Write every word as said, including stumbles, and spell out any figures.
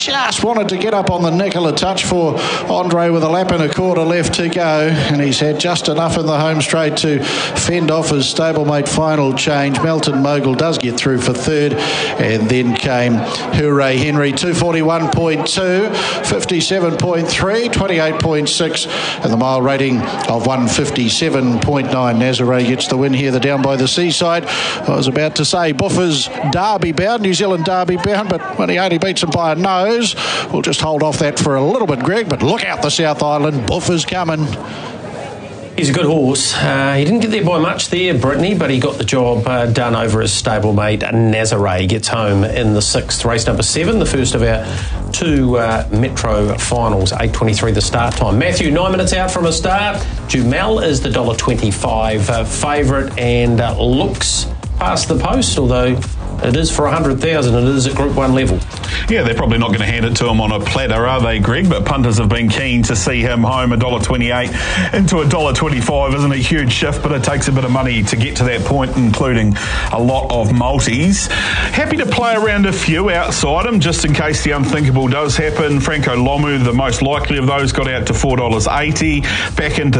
Just wanted to get up on the nickel, a touch for Andre with a lap and a quarter left to go, and he's had just enough in the home straight to fend off his stablemate Final Change. Melton Mogul does get through for third, and then came Hooray Henry, two forty-one point two, fifty-seven point three, twenty-eight point six, and the mile rating of one fifty-seven point nine. Nazare gets the win here, the down by the seaside. I was about to say Buffer's Derby bound, New Zealand Derby bound, but when he only beats him by a nose, we'll just hold off that for a little bit, Greg, but look out the South Island. Buffer's coming. He's a good horse. Uh, he didn't get there by much there, Brittany, but he got the job uh, done over his stablemate Nazare. Gets home in the sixth, race number seven, the first of our two uh, Metro finals, eight twenty-three the start time. Matthew, nine minutes out from a start. Jumel is the one dollar twenty-five uh, favourite and uh, looks past the post, although it is for one hundred thousand. It is at Group one level. Yeah, they're probably not going to hand it to him on a platter, are they, Greg? But punters have been keen to see him home one dollar twenty-eight into one dollar twenty-five. Isn't a huge shift, but it takes a bit of money to get to that point, including a lot of multis. Happy to play around a few outside him, just in case the unthinkable does happen. Franco Lomu, the most likely of those, got out to four dollars eighty. Back into